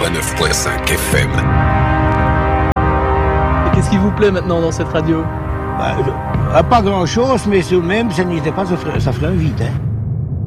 89.5 FM. Et qu'est-ce qui vous plaît maintenant dans cette radio? Pas grand-chose, mais tout de même, ça n'était pas, ça ferait un vide. Hein.